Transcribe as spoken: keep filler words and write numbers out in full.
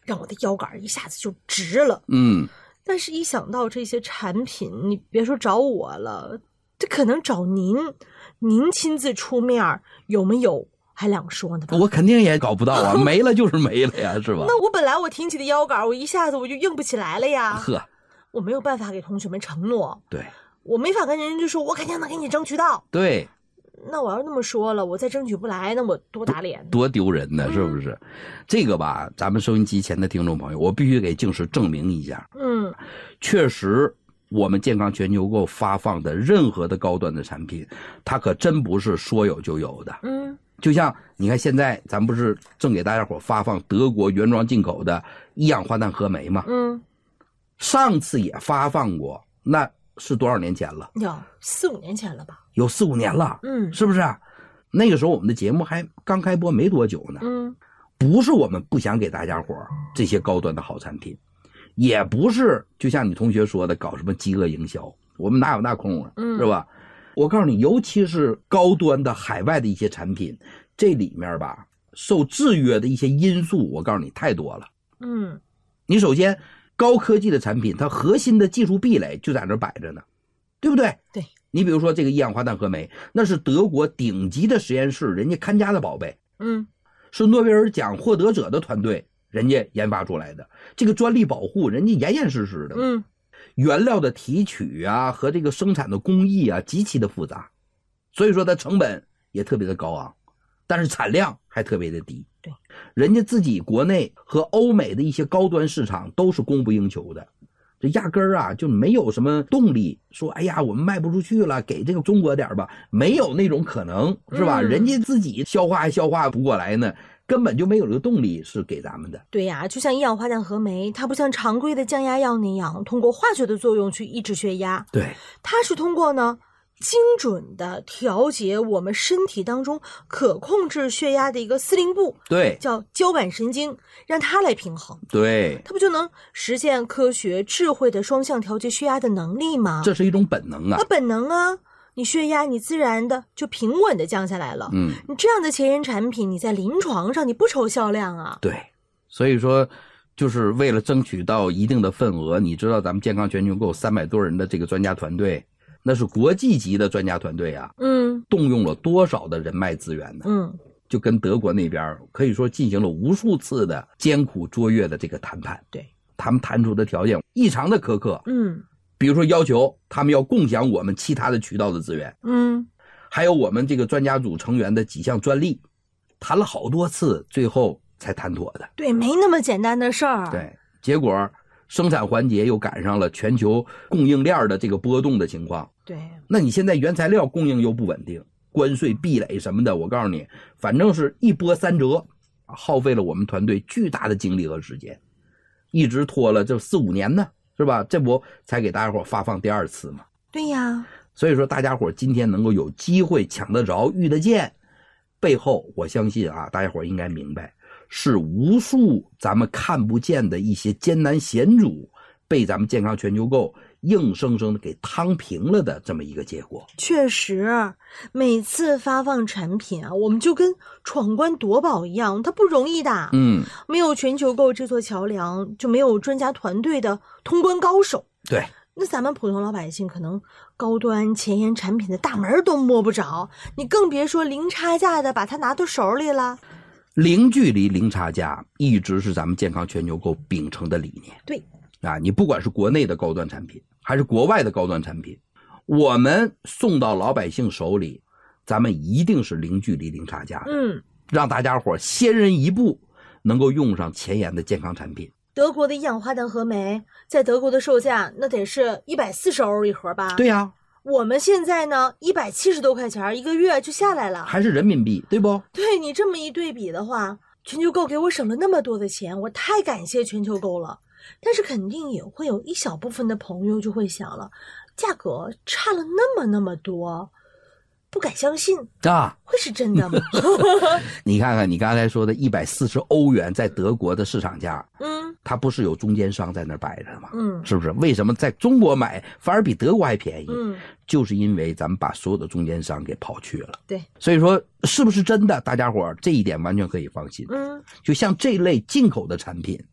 让我的腰杆一下子就直了。 嗯， 但是一想到这些产品，你别说找我了，这可能找您，您亲自出面有没有还两说呢吧？ 我肯定也搞不到啊，没了就是没了呀，是吧？ 那我本来我挺起的腰杆，我一下子我就硬不起来了呀。 呵， 我没有办法给同学们承诺， 对， 我没法跟人家说我肯定能给你争取到。 对， 那我要那么说了，我再争取不来，那我多打脸， 多丢人呢，是不是？嗯、这个吧，咱们收音机前的听众朋友，我必须给静时证明一下。 嗯， 确实，我们健康全球购发放的任何的高端的产品，它可真不是说有就有的。 嗯， 就像你看，现在咱不是正给大家伙发放德国原装进口的一氧化碳合酶吗？ 嗯， 上次也发放过，那是多少年前了？ 有四五年前了吧？ 有四五年了， 嗯， 是不是？那个时候我们的节目还刚开播没多久呢。 嗯， 不是我们不想给大家伙这些高端的好产品，也不是就像你同学说的搞什么饥饿营销，我们哪有那空啊， 嗯， 是吧？我告诉你，尤其是高端的海外的一些产品，这里面吧受制约的一些因素，我告诉你太多了。 嗯， 你首先高科技的产品，它核心的技术壁垒就在那摆着呢，对不对？ 对。 你比如说这个一氧化碳合酶，那是德国顶级的实验室，人家看家的宝贝， 嗯， 是诺贝尔奖获得者的团队人家研发出来的，这个专利保护人家严严实实的， 嗯， 原料的提取啊和这个生产的工艺啊极其的复杂，所以说它成本也特别的高昂，但是产量还特别的低。 对， 人家自己国内和欧美的一些高端市场都是供不应求的。这压根儿啊就没有什么动力说，哎呀，我们卖不出去了，给这个中国点吧，没有那种可能，是吧？嗯、人家自己消化还消化不过来呢，根本就没有这个动力是给咱们的。 对呀，就像一氧化碳合酶，它不像常规的降压药那样通过化学的作用去抑制血压， 对， 它是通过呢精准的调节我们身体当中可控制血压的一个司令部， 对， 叫交感神经，让它来平衡， 对， 它不就能实现科学智慧的双向调节血压的能力吗？ 这是一种本能啊， 那本能啊，你血压你自然的就平稳的降下来了。 嗯， 你这样的前沿产品，你在临床上你不愁销量啊？ 对，所以说就是为了争取到一定的份额，你知道咱们健康全球购三百多人的这个专家团队。那是国际级的专家团队啊， 嗯， 动用了多少的人脉资源呢？ 嗯， 就跟德国那边可以说进行了无数次的艰苦卓越的这个谈判。 对， 他们谈出的条件异常的苛刻。 嗯， 比如说要求他们要共享我们其他的渠道的资源， 嗯， 还有我们这个专家组成员的几项专利，谈了好多次，最后才谈妥的。 对，没那么简单的事儿。 对，结果生产环节又赶上了全球供应链的这个波动的情况。 对， 那你现在原材料供应又不稳定，关税壁垒什么的，我告诉你，反正是一波三折，耗费了我们团队巨大的精力和时间，一直拖了这四五年呢，是吧？这不才给大家伙发放第二次嘛。 对呀， 所以说大家伙今天能够有机会抢得着遇得见，背后我相信啊，大家伙应该明白，是无数咱们看不见的一些艰难险阻被咱们健康全球购硬生生的给趟平了的这么一个结果。 确实，每次发放产品啊，我们就跟闯关夺宝一样，它不容易的。 嗯， 没有全球购这座桥梁，就没有专家团队的通关高手。 对， 那咱们普通老百姓可能高端前沿产品的大门都摸不着，你更别说零差价的把它拿到手里了。 零距离零差价一直是咱们健康全球购秉承的理念。 对啊，你不管是国内的高端产品还是国外的高端产品，我们送到老百姓手里，咱们一定是零距离零差价的。 嗯， 让大家伙先人一步能够用上前沿的健康产品。 德国的一氧化碳合酶在德国的售价那得是一百四十欧一盒吧？ 对呀、啊， 我们现在呢一百七十多块钱一个月就下来了， 还是人民币，对不？ 对，你这么一对比的话，全球购给我省了那么多的钱，我太感谢全球购了。但是肯定也会有一小部分的朋友就会想了，价格差了那么那么多，不敢相信啊， 会是真的吗？ 你看看你刚才说的一百四十欧元在德国的市场价， 嗯， 它不是有中间商在那摆着吗？ 嗯， 是不是？为什么在中国买反而比德国还便宜？ 嗯， 就是因为咱们把所有的中间商给刨去了。 对， 所以说是不是真的，大家伙这一点完全可以放心。 嗯， 就像这类进口的产品，